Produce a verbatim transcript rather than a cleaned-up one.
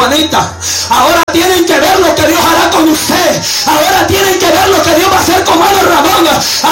hermanita. Ahora tienen que ver lo que Dios hará con usted.